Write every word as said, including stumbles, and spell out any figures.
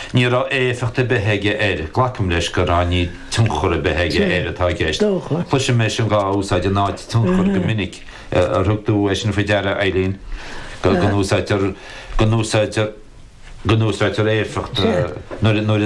ní ra éfachta betheige air glacham leis go rá ní tunchor a betheige air atá gceist. Chluis sem meis an gá úsáid a náid tunchor go minic a rugdú é sin fa deara Eileen go úsáid ar go úsáid ar go úsáid ar éfacht nuair